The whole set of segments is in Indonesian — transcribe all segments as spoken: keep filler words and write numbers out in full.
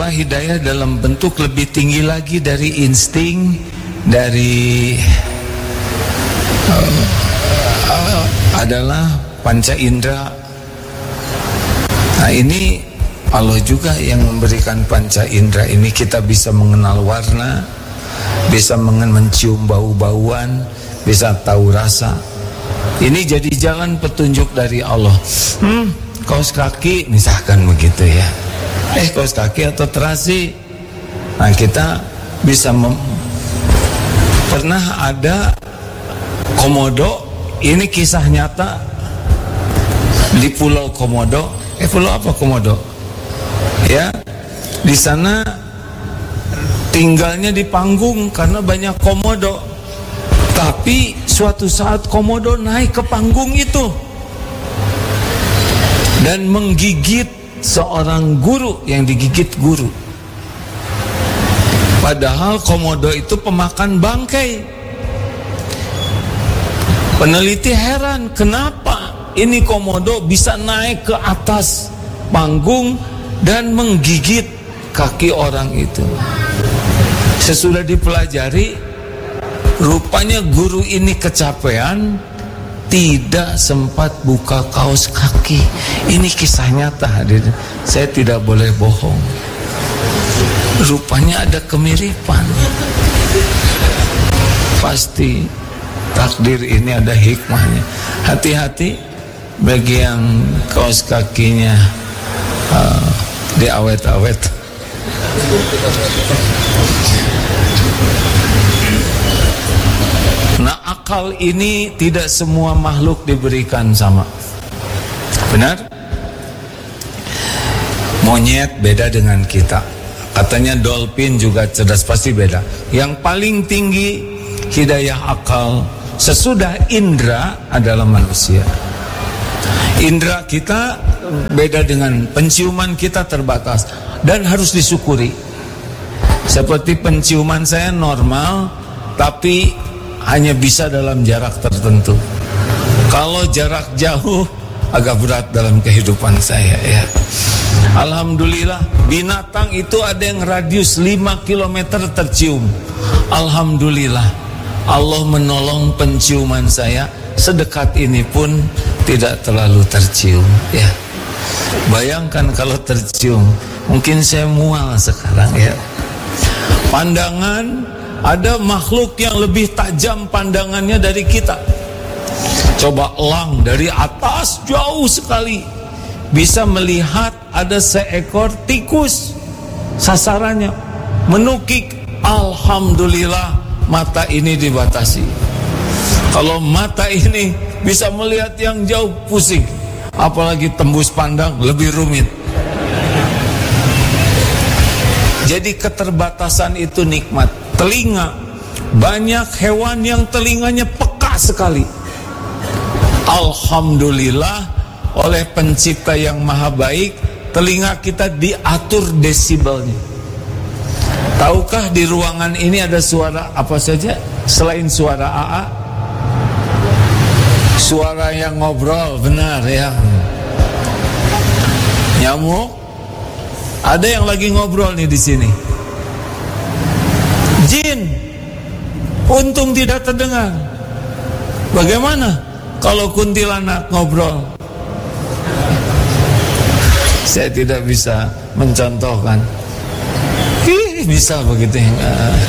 kedua, hidayah dalam bentuk lebih tinggi lagi dari insting, dari uh, uh, adalah panca indera. Nah, ini Allah juga yang memberikan panca indera ini. Kita bisa mengenal warna, bisa mencium bau-bauan, bisa tahu rasa. Ini jadi jalan petunjuk dari Allah. Hmm, kaos kaki misalkan begitu ya. Eh, kaos kaki atau terasi. Nah, kita bisa mem pernah ada Komodo. Ini kisah nyata di Pulau Komodo. Eh, pulau apa Komodo? Ya, di sana tinggalnya di panggung karena banyak komodo. Tapi suatu saat komodo naik ke panggung itu dan menggigit seorang guru, yang digigit guru. Padahal komodo itu pemakan bangkai. Peneliti heran, kenapa ini komodo bisa naik ke atas panggung dan menggigit kaki orang itu. Sesudah dipelajari, rupanya guru ini kecapean, tidak sempat buka kaos kaki. Ini kisah nyata, hadirin. Saya tidak boleh bohong. Rupanya ada kemiripan. Pasti takdir ini ada hikmahnya. Hati-hati bagi yang kaos kakinya uh, diawet-awet. Nah, akal ini tidak semua makhluk diberikan sama. Benar? Monyet beda dengan kita. Katanya dolphin juga cerdas, pasti beda. Yang paling tinggi hidayah akal sesudah indera adalah manusia. Indera kita beda dengan penciuman kita, terbatas dan harus disyukuri. Seperti penciuman saya normal, tapi hanya bisa dalam jarak tertentu. Kalau jarak jauh agak berat dalam kehidupan saya ya. Alhamdulillah, binatang itu ada yang radius lima kilometer tercium. Alhamdulillah, Allah menolong penciuman saya sedekat ini pun tidak terlalu tercium ya. Bayangkan kalau tercium, mungkin saya mual sekarang ya. Pandangan, ada makhluk yang lebih tajam pandangannya dari kita. Coba elang dari atas jauh sekali bisa melihat ada seekor tikus, sasarannya menukik. Alhamdulillah, mata ini dibatasi. Kalau mata ini bisa melihat yang jauh, pusing. Apalagi tembus pandang, lebih rumit. Jadi keterbatasan itu nikmat. Telinga, banyak hewan yang telinganya peka sekali. Alhamdulillah, oleh pencipta yang maha baik, telinga kita diatur desibelnya. Tahukah di ruangan ini ada suara apa saja selain suara A A? Suara yang ngobrol, benar ya. Nyamuk, ada yang lagi ngobrol nih di sini. Jin, untung tidak terdengar. Bagaimana kalau kuntilanak ngobrol? Saya tidak bisa mencontohkan. Ih, bisa begitu ya.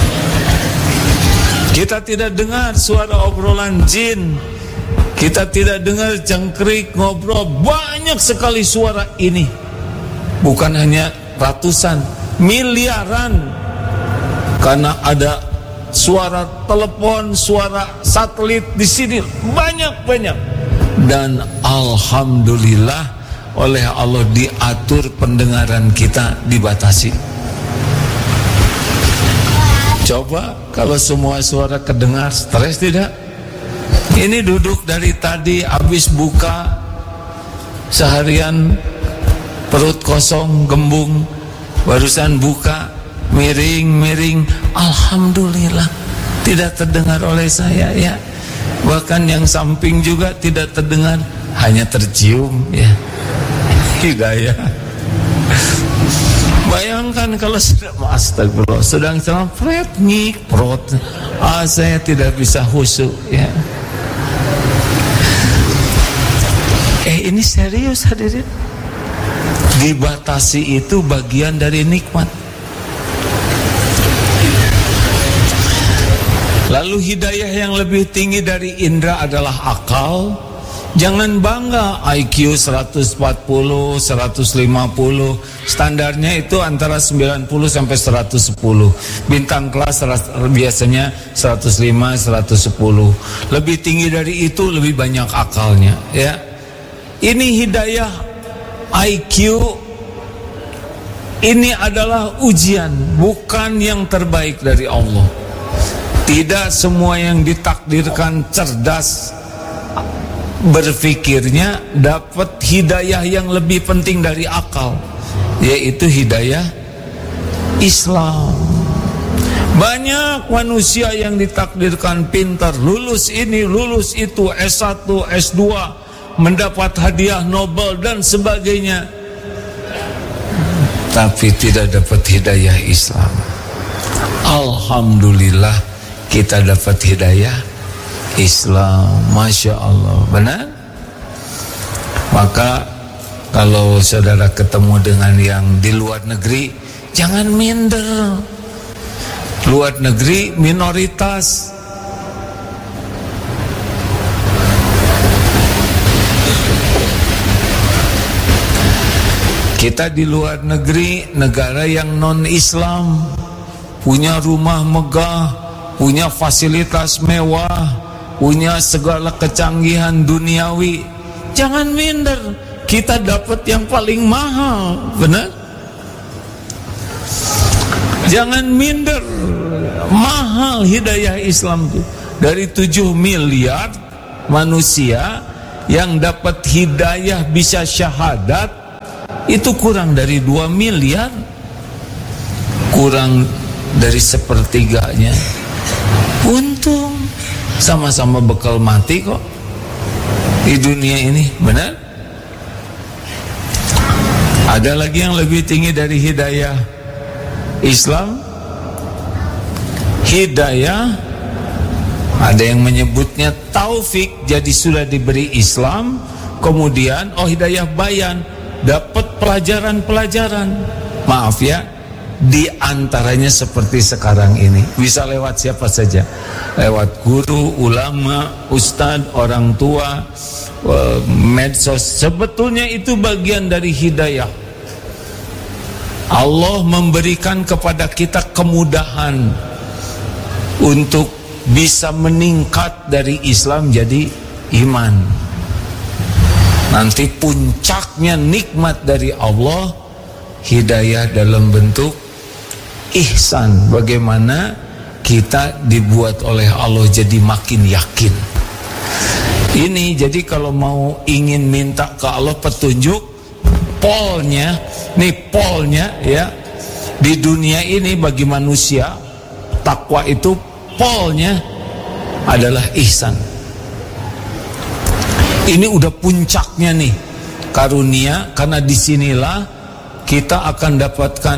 Kita tidak dengar suara obrolan jin. Kita tidak dengar cengkrik ngobrol. Banyak sekali suara ini. Bukan hanya ratusan, miliaran. Karena ada suara telepon, suara satelit di sini, banyak-banyak. Dan alhamdulillah, oleh Allah diatur pendengaran kita dibatasi. Coba kalau semua suara kedengar, stres tidak? Ini duduk dari tadi habis buka, seharian perut kosong, gembung, barusan buka, miring-miring, alhamdulillah tidak terdengar oleh saya ya. Bahkan yang samping juga tidak terdengar, hanya tercium ya. Hidayah. Bayang Bayangkan kalau sudah astagfirullah, sedang ceramah pret nyik prot, ah saya tidak bisa khusyuk ya. Eh ini serius hadirin. Dibatasi itu bagian dari nikmat. Lalu hidayah yang lebih tinggi dari indera adalah akal. Jangan bangga I Q seratus empat puluh, seratus lima puluh. Standarnya itu antara sembilan puluh sampai seratus sepuluh. Bintang kelas biasanya seratus lima, seratus sepuluh. Lebih tinggi dari itu lebih banyak akalnya ya. Ini hidayah I Q. Ini adalah ujian, bukan yang terbaik dari Allah. Tidak semua yang ditakdirkan cerdas berfikirnya dapat hidayah yang lebih penting dari akal, yaitu hidayah Islam. Banyak manusia yang ditakdirkan pintar, lulus ini, lulus itu, S satu, S dua, mendapat hadiah Nobel dan sebagainya, tapi tidak dapat hidayah Islam. Alhamdulillah kita dapat hidayah Islam, Masya Allah, benar? Maka kalau saudara ketemu dengan yang di luar negeri, jangan minder. Luar negeri minoritas. Kita di luar negeri, negara yang non-Islam, punya rumah megah, punya fasilitas mewah, punya segala kecanggihan duniawi. Jangan minder, kita dapat yang paling mahal, benar? Jangan minder, mahal hidayah Islam itu. Dari tujuh miliar manusia yang dapat hidayah bisa syahadat, itu kurang dari dua miliar, kurang dari sepertiganya. Untung sama-sama bekal mati kok di dunia ini, benar? Ada lagi yang lebih tinggi dari hidayah Islam. Hidayah, ada yang menyebutnya taufik, jadi sudah diberi Islam, kemudian oh hidayah bayan, dapat pelajaran-pelajaran. Maaf ya, di antaranya seperti sekarang ini, bisa lewat siapa saja, lewat guru, ulama, ustadz, orang tua, medsos. Sebetulnya itu bagian dari hidayah. Allah memberikan kepada kita kemudahan untuk bisa meningkat dari Islam jadi iman. Nanti puncaknya nikmat dari Allah, hidayah dalam bentuk ihsan. Bagaimana kita dibuat oleh Allah jadi makin yakin. Ini jadi kalau mau ingin minta ke Allah petunjuk, polnya, nih polnya ya, di dunia ini bagi manusia takwa itu polnya adalah ihsan. Ini udah puncaknya nih karunia, karena disinilah kita akan dapatkan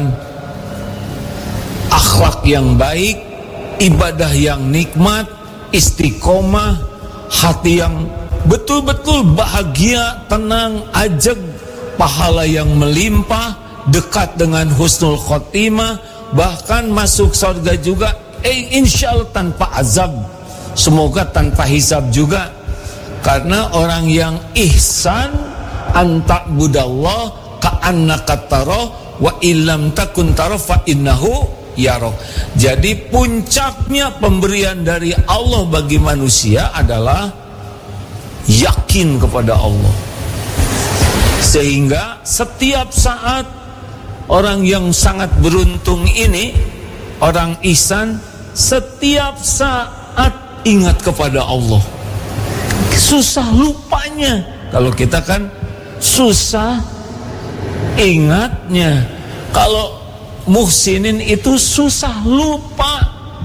akhlak yang baik, ibadah yang nikmat, istiqomah, hati yang betul-betul bahagia, tenang, ajeg, pahala yang melimpah, dekat dengan husnul khotimah, bahkan masuk surga juga, eh, insya Allah tanpa azab, semoga tanpa hisab juga. Karena orang yang ihsan, anta budallah ka'annaka tarah wa illam takun tarah fa innahu yarah. Jadi puncaknya pemberian dari Allah bagi manusia adalah yakin kepada Allah. Sehingga setiap saat orang yang sangat beruntung ini, orang ihsan, setiap saat ingat kepada Allah. Susah lupanya. Kalau kita kan susah ingatnya. Kalau muhsinin itu susah lupa.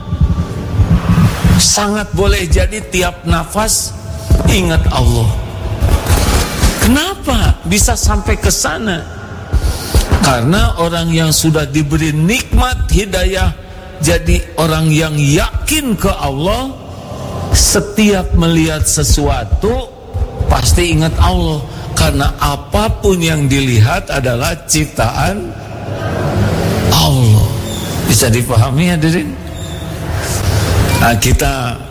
Sangat boleh jadi tiap nafas ingat Allah. Kenapa bisa sampai ke sana? Karena orang yang sudah diberi nikmat hidayah, jadi orang yang yakin ke Allah, setiap melihat sesuatu pasti ingat Allah. Karena apapun yang dilihat adalah ciptaan Allah. Bisa dipahami hadirin? Nah, kita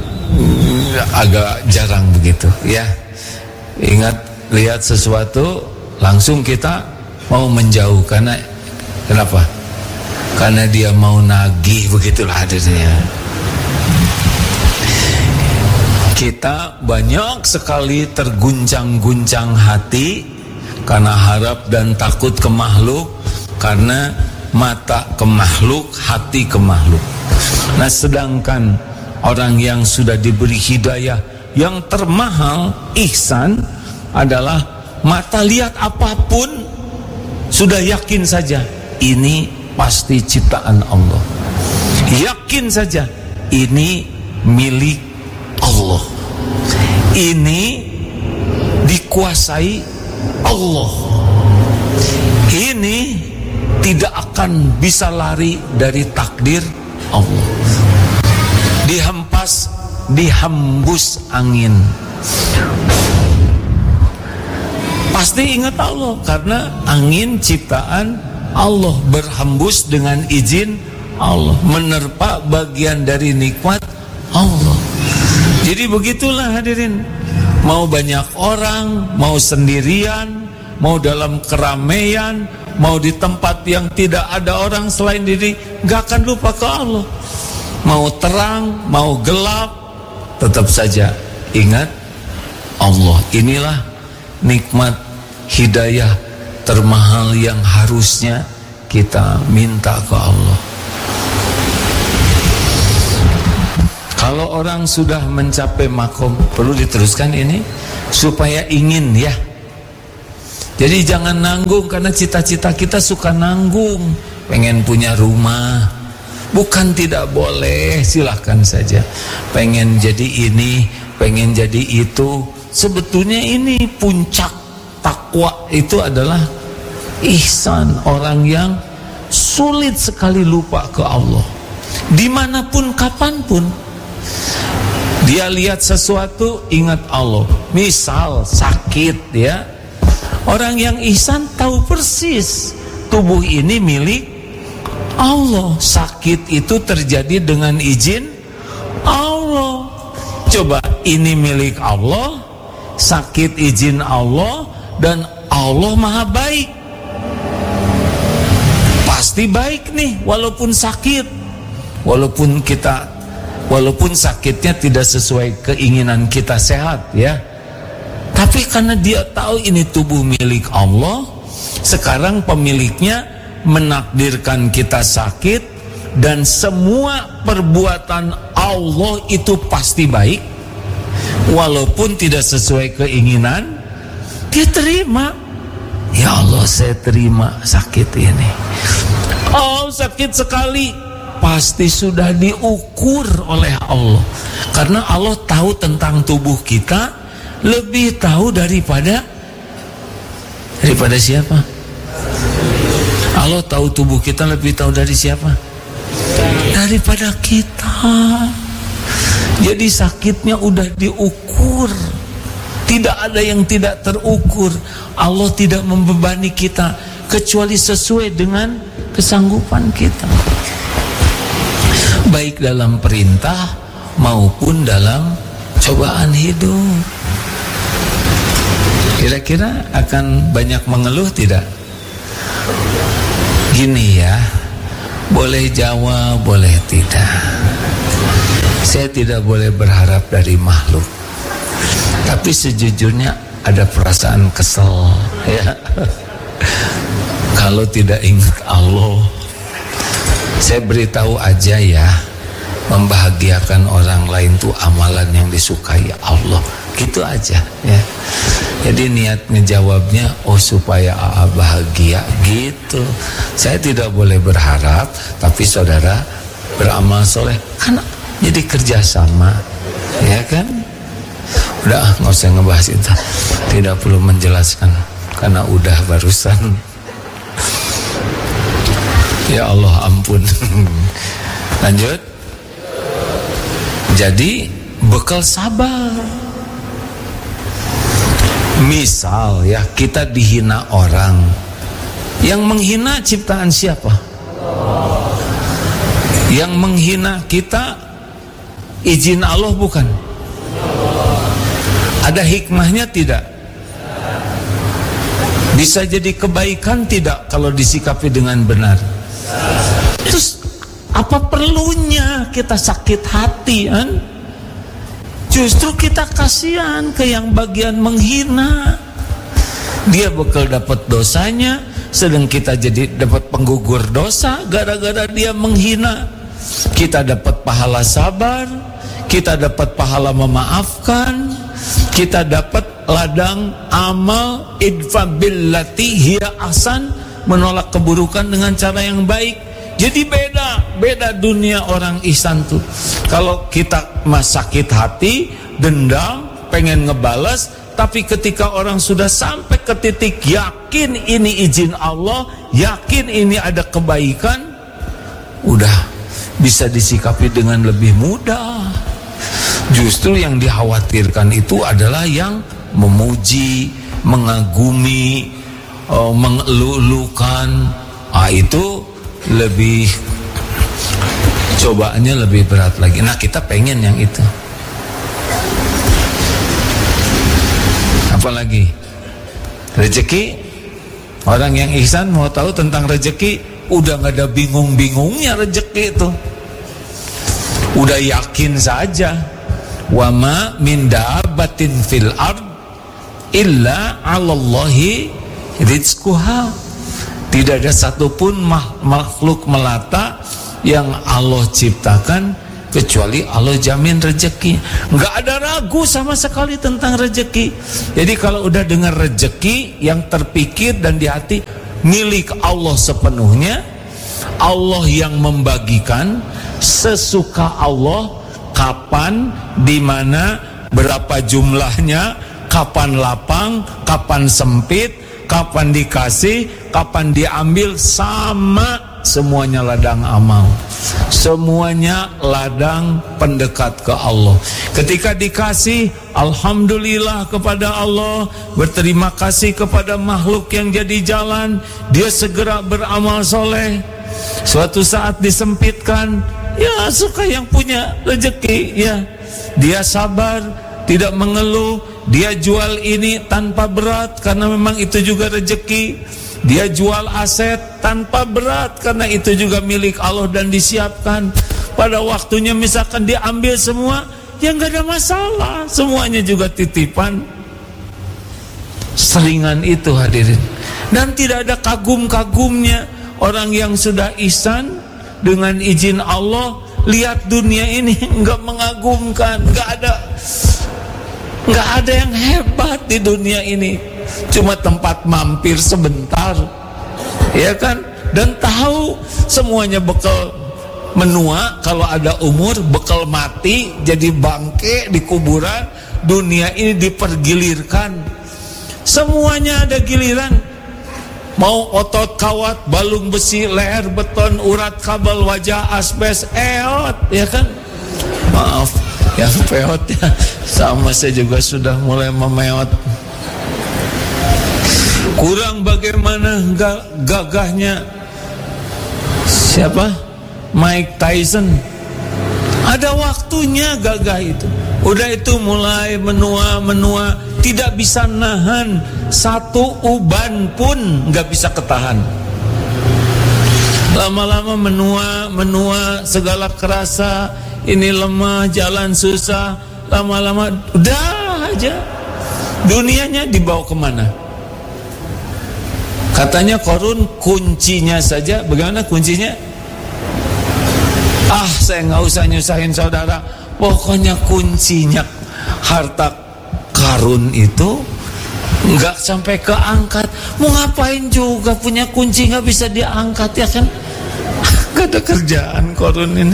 agak jarang begitu ya. Ingat, lihat sesuatu langsung kita mau menjauh. Karena kenapa? Karena dia mau nagih, begitulah hadirnya. Kita banyak sekali terguncang-guncang hati karena harap dan takut ke makhluk, karena mata ke makhluk, hati ke makhluk. Nah, sedangkan orang yang sudah diberi hidayah yang termahal, ihsan, adalah mata lihat apapun sudah yakin saja ini pasti ciptaan Allah. Yakin saja ini milik Allah. Ini dikuasai Allah. Ini tidak akan bisa lari dari takdir Allah. Dihempas, dihembus angin, pasti ingat Allah, karena angin ciptaan Allah, berhembus dengan izin Allah, menerpa bagian dari nikmat Allah. Jadi begitulah hadirin, mau banyak orang, mau sendirian, mau dalam keramaian, mau di tempat yang tidak ada orang selain diri, gak akan lupa ke Allah. Mau terang, mau gelap, tetap saja ingat Allah. Inilah nikmat hidayah termahal yang harusnya kita minta ke Allah. Kalau orang sudah mencapai makom, perlu diteruskan ini supaya ingin ya. Jadi jangan nanggung, karena cita-cita kita suka nanggung, pengen punya rumah. Bukan tidak boleh, silahkan saja. Pengen jadi ini, pengen jadi itu. Sebetulnya ini puncak takwa itu adalah ihsan. Orang yang sulit sekali lupa ke Allah, dimanapun kapanpun. Dia lihat sesuatu ingat Allah. Misal sakit ya, orang yang ihsan tahu persis tubuh ini milik Allah. Sakit itu terjadi dengan izin Allah. Coba, ini milik Allah, sakit izin Allah, dan Allah maha baik. Pasti baik nih, walaupun sakit, walaupun kita, walaupun sakitnya tidak sesuai keinginan kita sehat ya. Tapi karena dia tahu ini tubuh milik Allah, sekarang pemiliknya menakdirkan kita sakit, dan semua perbuatan Allah itu pasti baik, walaupun tidak sesuai keinginan, dia terima. Ya Allah, saya terima sakit ini. Oh, sakit sekali, pasti sudah diukur oleh Allah, karena Allah tahu tentang tubuh kita lebih tahu daripada daripada siapa? Allah tahu tubuh kita lebih tahu dari siapa? Daripada kita. Jadi sakitnya udah diukur. Tidak ada yang tidak terukur. Allah tidak membebani kita kecuali sesuai dengan kesanggupan kita, baik dalam perintah maupun dalam cobaan hidup. Kira-kira akan banyak mengeluh tidak? Gini ya, boleh jawab, boleh tidak. Saya tidak boleh berharap dari makhluk, tapi sejujurnya ada perasaan kesel ya. Kalau tidak ingat Allah, saya beritahu aja ya, membahagiakan orang lain tuh amalan yang disukai Allah, gitu aja ya. Jadi niat ngejawabnya, oh supaya A A bahagia gitu. Saya tidak boleh berharap, tapi saudara beramal soleh, kan jadi kerjasama, ya kan? Udah, nggak usah ngebahas itu, tidak perlu menjelaskan, karena udah barusan. Ya Allah ampun. Lanjut. Jadi bekal sabar. Misal ya, kita dihina orang, yang menghina ciptaan siapa? Yang menghina kita izin Allah bukan? Ada hikmahnya tidak? Bisa jadi kebaikan tidak kalau disikapi dengan benar? Terus apa perlunya kita sakit hati kan? Justru kita kasihan ke yang bagian menghina. Dia bakal dapat dosanya, sedang kita jadi dapat penggugur dosa gara-gara dia menghina. Kita dapat pahala sabar, kita dapat pahala memaafkan, kita dapat ladang amal idfa billati hiya ahsan, menolak keburukan dengan cara yang baik. Jadi beda, beda dunia orang ihsan tuh. Kalau kita mas sakit hati, dendam, pengen ngebales, tapi ketika orang sudah sampai ke titik yakin ini izin Allah, yakin ini ada kebaikan, udah bisa disikapi dengan lebih mudah. Justru yang dikhawatirkan itu adalah yang memuji, mengagumi, uh, mengeluh-elukan. Ah, itu lebih, cobaannya lebih berat lagi. Nah, kita pengen yang itu. Apalagi rezeki. Orang yang ihsan mau tahu tentang rezeki, udah gak ada bingung-bingungnya rezeki itu. Udah yakin saja. Wa ma min dabbatin fil ard illa 'alallahi rizquha. Tidak ada satupun makhluk melata yang Allah ciptakan kecuali Allah jamin rezeki. Nggak ada ragu sama sekali tentang rezeki. Jadi kalau udah dengar rezeki yang terpikir dan di hati milik Allah sepenuhnya, Allah yang membagikan sesuka Allah, kapan, di mana, berapa jumlahnya, kapan lapang, kapan sempit, kapan dikasih, kapan diambil, sama semuanya ladang amal. Semuanya ladang pendekat ke Allah. Ketika dikasih, alhamdulillah kepada Allah, berterima kasih kepada makhluk yang jadi jalan, dia segera beramal soleh. Suatu saat disempitkan, ya suka yang punya rezeki, ya dia sabar, tidak mengeluh. Dia jual ini tanpa berat karena memang itu juga rezeki. Dia jual aset tanpa berat karena itu juga milik Allah dan disiapkan. Pada waktunya misalkan diambil semua, ya nggak ada masalah, semuanya juga titipan. Seringan itu hadirin. Dan tidak ada kagum-kagumnya. Orang yang sudah ihsan dengan izin Allah, lihat dunia ini nggak mengagumkan, nggak ada nggak ada yang hebat di dunia ini, cuma tempat mampir sebentar, ya kan? Dan tahu semuanya bekal menua, kalau ada umur bekal mati, jadi bangke di kuburan. Dunia ini dipergilirkan, semuanya ada giliran. Mau otot kawat, balung besi, leher beton, urat kabel, wajah asbes, eot, ya kan? Maaf, yang peot ya, sama saya juga sudah mulai memeot. Kurang bagaimana gagahnya siapa? Mike Tyson. Ada waktunya gagah itu. Udah itu mulai menua-menua, tidak bisa nahan, satu uban pun nggak bisa ketahan. Lama-lama menua, menua, segala kerasa, ini lemah, jalan susah, lama-lama udah aja, dunianya dibawa kemana? Katanya Korun kuncinya saja, bagaimana kuncinya? Ah, saya nggak usah nyusahin saudara, pokoknya kuncinya harta karun itu nggak sampai keangkat. Mau ngapain juga punya kunci nggak bisa diangkat, ya kan? Nggak ada kerjaan Korun ini.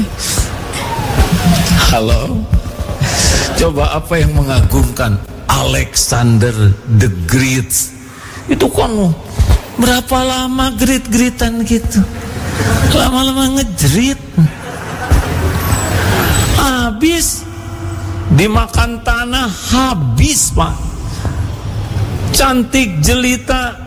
Halo, coba apa yang mengagumkan? Alexander the Great itu kan berapa lama grit-gritan gitu, lama-lama ngejerit, habis dimakan tanah, habis Pak. Cantik jelita,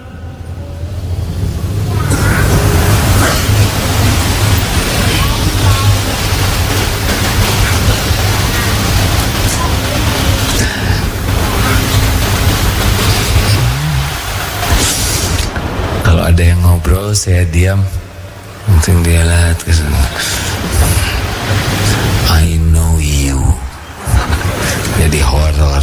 kalau ada yang ngobrol saya diam, mungkin dia lihat ke sana. I know you. Jadi horor.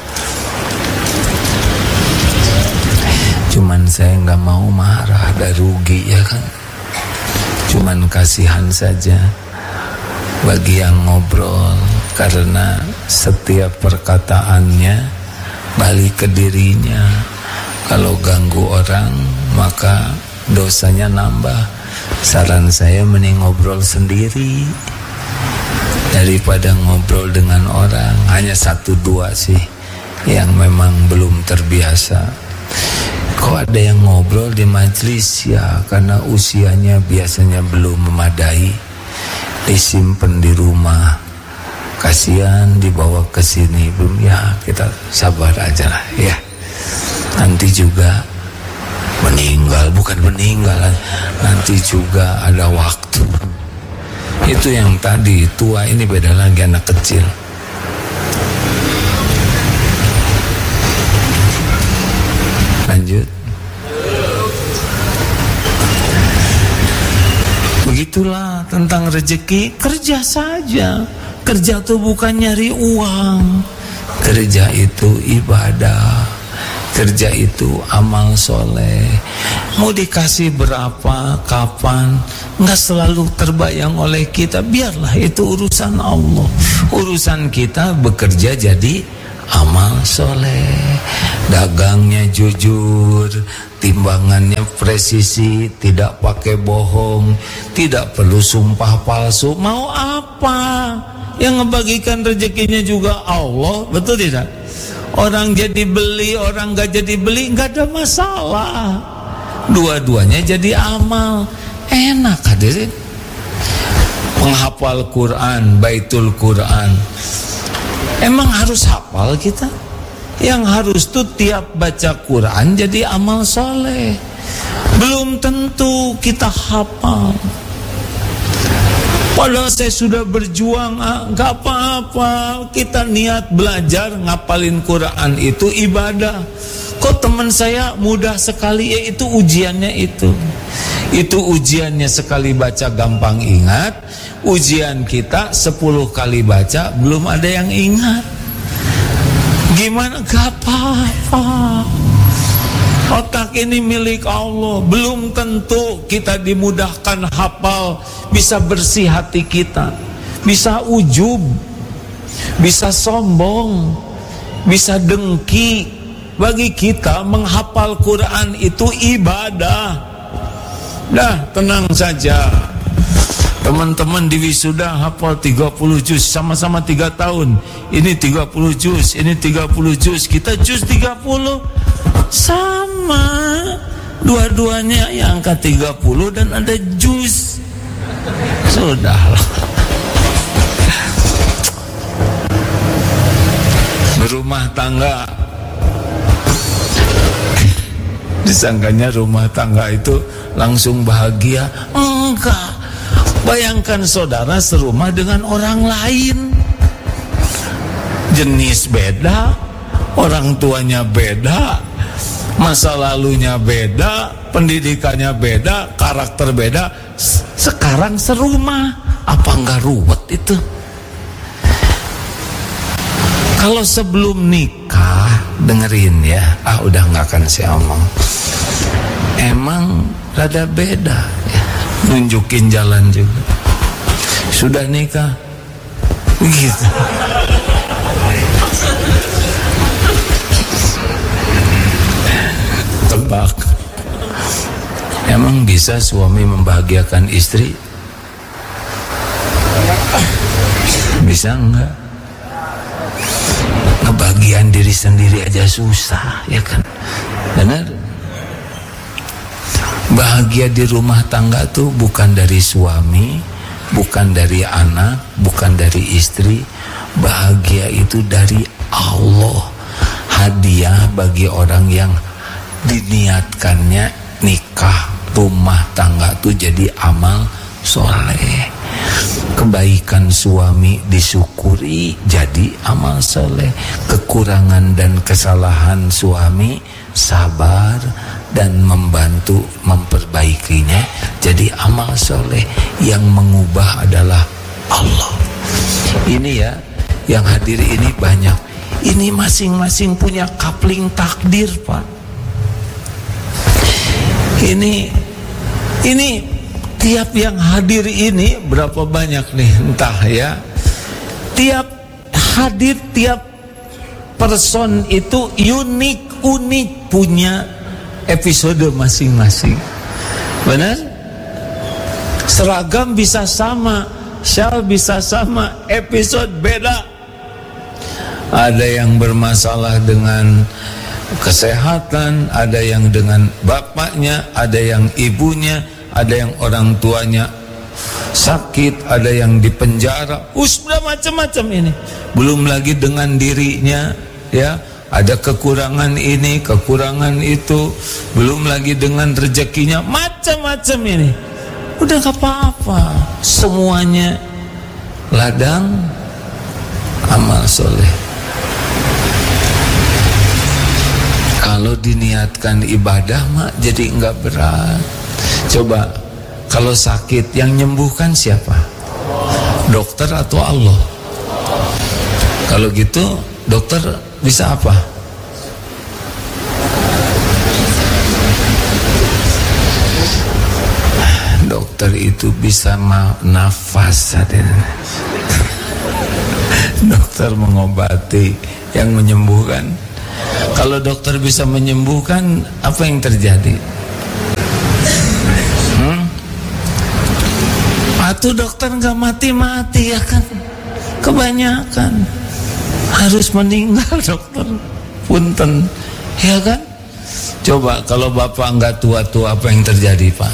Cuman saya nggak mau marah, ada rugi ya kan. Cuman kasihan saja bagi yang ngobrol, karena setiap perkataannya balik ke dirinya. Kalau ganggu orang maka dosanya nambah. Saran saya mending ngobrol sendiri daripada ngobrol dengan orang. Hanya satu dua sih yang memang belum terbiasa. Kok ada yang ngobrol di majelis? Ya karena usianya biasanya belum memadai, disimpan di rumah, kasihan dibawa ke sini belum. Ya kita sabar aja lah ya, nanti juga meninggal, bukan meninggal, nanti juga ada waktu. Itu yang tadi tua, ini beda lagi anak kecil. Lanjut. Begitulah tentang rezeki. Kerja saja. Kerja itu bukan nyari uang. Kerja itu ibadah. Kerja itu amal soleh. Mau dikasih berapa, kapan, nggak selalu terbayang oleh kita. Biarlah itu urusan Allah. Urusan kita bekerja jadi amal soleh. Dagangnya jujur, timbangannya presisi, tidak pakai bohong, tidak perlu sumpah palsu. Mau apa? Yang ngebagikan rezekinya juga Allah, betul tidak? Orang jadi beli, orang gak jadi beli, gak ada masalah. Dua-duanya jadi amal. Enak hadirin. Menghafal Quran, baitul Quran, emang harus hafal kita? Yang harus tuh tiap baca Quran jadi amal soleh. Belum tentu kita hafal. Padahal saya sudah berjuang, ah, gak apa-apa. Kita niat belajar, ngapalin Quran itu ibadah. Kok teman saya mudah sekali? Ya itu ujiannya itu. Itu ujiannya sekali baca gampang ingat. Ujian kita sepuluh kali baca belum ada yang ingat. Gimana? Gak apa-apa. Otak ini milik Allah. Belum tentu kita dimudahkan hafal, bisa bersih hati kita, bisa ujub, bisa sombong, bisa dengki. Bagi kita menghafal Quran itu ibadah. Dah tenang saja. Teman-teman di wisuda hafal tiga puluh juz, sama-sama tiga tahun. Ini tiga puluh juz, ini tiga puluh juz, kita juz tiga puluh. Sama. Dua-duanya yang angka tiga puluh dan ada juz. Sudahlah. Berumah tangga, disangkanya rumah tangga itu langsung bahagia. Enggak. Bayangkan saudara serumah dengan orang lain, jenis beda, orang tuanya beda, masa lalunya beda, pendidikannya beda, karakter beda. Sekarang serumah, apa enggak ruwet itu? Kalau sebelum nikah, dengerin ya, ah udah nggak akan saya omong. Emang rada beda ya, nunjukin jalan juga. Sudah nikah, begitu. Tebak, emang bisa suami membahagiakan istri? Bisa enggak? Ngebagian diri sendiri aja susah, ya kan? Benar? Bahagia bahagia di rumah tangga tuh bukan dari suami, bukan dari anak, bukan dari istri. Bahagia itu dari Allah. Hadiah bagi orang yang diniatkannya nikah rumah tangga tuh jadi amal soleh. Kebaikan suami disyukuri jadi amal soleh. Kekurangan dan kesalahan suami sabar dan membantu memperbaikinya jadi amal soleh. Yang mengubah adalah Allah. Ini ya, yang hadir ini banyak. Ini masing-masing punya kapling takdir, Pak. Ini ini tiap yang hadir ini berapa banyak nih entah ya. Tiap hadir, tiap person itu unik-unik, punya episode masing-masing. Benar? Seragam bisa sama, syal bisa sama, episode beda. Ada yang bermasalah dengan kesehatan, ada yang dengan bapaknya, ada yang ibunya, ada yang orang tuanya sakit, ada yang di penjara. Sudah macam-macam ini. Belum lagi dengan dirinya, ya, ada kekurangan ini, kekurangan itu. Belum lagi dengan rezekinya, macam-macam ini. Udah gak apa-apa, semuanya ladang amal soleh. Kalau diniatkan ibadah mak jadi enggak berat. Coba kalau sakit yang menyembuhkan siapa? Dokter atau Allah? Kalau gitu dokter bisa apa? Dokter itu bisa nafas. Dokter mengobati, yang menyembuhkan. Kalau dokter bisa menyembuhkan, apa yang terjadi? Hmm? Atau dokter nggak mati-mati ya kan? Kebanyakan harus meninggal dokter. Punten, ya kan? Coba kalau bapak nggak tua-tua, apa yang terjadi pak?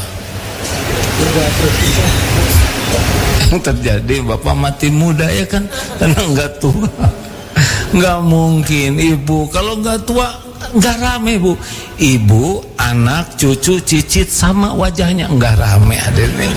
Yang terjadi bapak mati muda ya kan? Karena nggak tua. Nggak mungkin ibu kalau nggak tua nggak rame bu. Ibu, anak, cucu, cicit sama wajahnya nggak rame hadirnya.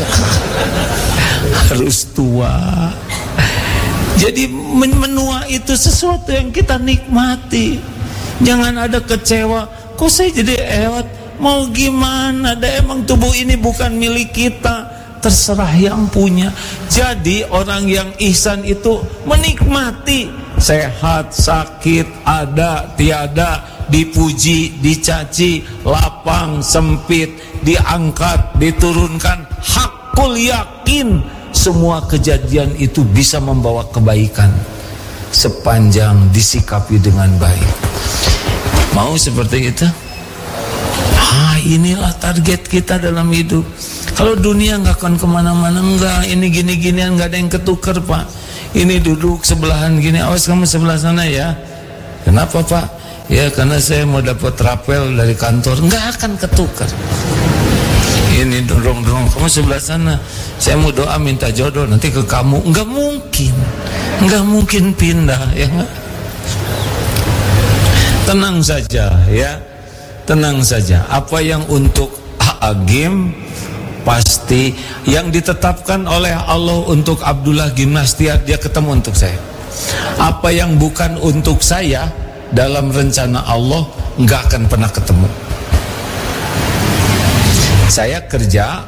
Harus tua. Jadi menua itu sesuatu yang kita nikmati. Jangan ada kecewa. Kok saya jadi ewat? Mau gimana? Ada emang tubuh ini bukan milik kita. Terserah yang punya. Jadi orang yang ihsan itu menikmati. Sehat, sakit, ada, tiada, dipuji, dicaci, lapang, sempit, diangkat, diturunkan. Hakul yakin semua kejadian itu bisa membawa kebaikan sepanjang disikapi dengan baik. Mau seperti itu? Ah, inilah target kita dalam hidup. Kalau dunia nggak akan kemana-mana, enggak. Ini gini-ginian nggak ada yang ketukar pak. Ini duduk sebelahan gini, awas kamu sebelah sana ya. Kenapa pak? Ya karena saya mau dapat rapel dari kantor. Nggak akan ketukar. Ini dorong-dorong, kamu sebelah sana. Saya mau doa minta jodoh nanti ke kamu. Nggak mungkin, nggak mungkin pindah ya nggak? Tenang saja ya, tenang saja. Apa yang untuk Agim pasti yang ditetapkan oleh Allah untuk Abdullah Gimnastiar, dia ketemu untuk saya. Apa yang bukan untuk saya dalam rencana Allah nggak akan pernah ketemu. Saya kerja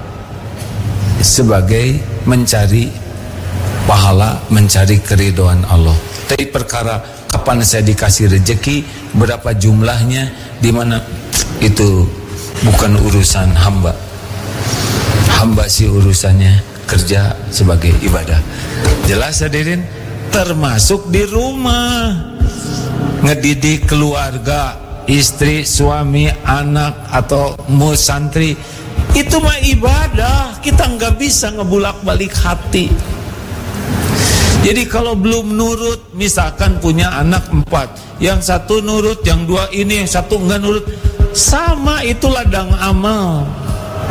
sebagai mencari pahala, mencari keridhaan Allah. Tapi perkara kapan saya dikasih rezeki, berapa jumlahnya, di mana itu bukan urusan hamba. Hamba sih urusannya kerja sebagai ibadah. Jelas hadirin? Termasuk di rumah, ngedidik keluarga, istri, suami, anak atau musantri, itu mah ibadah. Kita nggak bisa ngebulak-balik hati. Jadi kalau belum nurut, misalkan punya anak empat, yang satu nurut, yang dua ini, yang satu enggak nurut, sama itu ladang amal.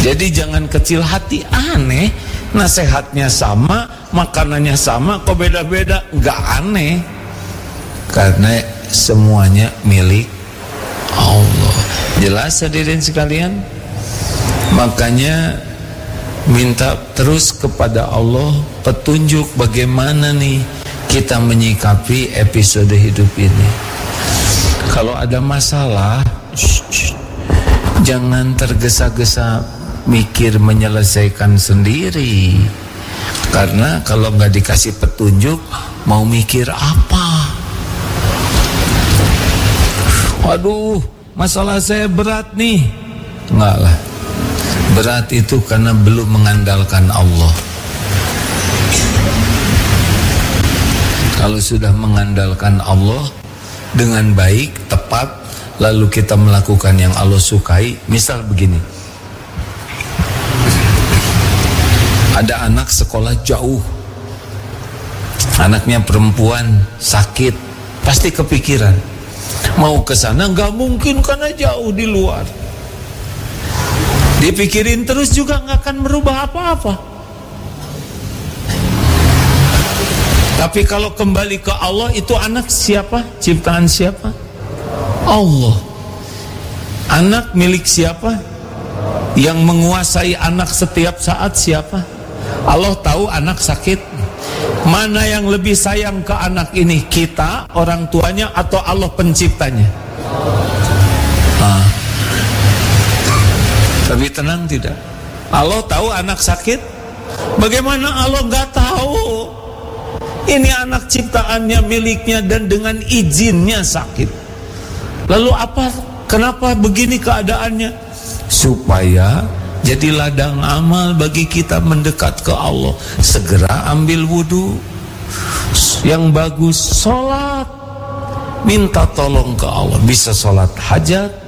Jadi jangan kecil hati. Aneh, nasihatnya sama, makanannya sama, kok beda-beda? Nggak aneh, karena semuanya milik Allah. Jelas hadirin sekalian? Makanya minta terus kepada Allah petunjuk bagaimana nih kita menyikapi episode hidup ini. Kalau ada masalah, shh, shh, jangan tergesa-gesa mikir menyelesaikan sendiri. Karena kalau nggak dikasih petunjuk, mau mikir apa? Waduh, masalah saya berat nih. Enggak lah. Berat itu karena belum mengandalkan Allah. Kalau sudah mengandalkan Allah dengan baik, tepat, lalu kita melakukan yang Allah sukai. Misal begini, ada anak sekolah jauh, anaknya perempuan sakit, pasti kepikiran mau ke sana, nggak mungkin karena jauh di luar. Dipikirin terus juga nggak akan merubah apa-apa. Tapi kalau kembali ke Allah, itu anak siapa? Ciptaan siapa? Allah. Anak milik siapa? Yang menguasai anak setiap saat siapa? Allah tahu anak sakit. Mana yang lebih sayang ke anak ini? Kita, orang tuanya, atau Allah penciptanya? Ah. Tapi tenang tidak? Allah tahu anak sakit. Bagaimana Allah nggak tahu? Ini anak ciptaannya, miliknya, dan dengan izinnya sakit. Lalu apa? Kenapa begini keadaannya? Supaya jadi ladang amal bagi kita mendekat ke Allah. Segera ambil wudu yang bagus, sholat, minta tolong ke Allah. Bisa sholat hajat,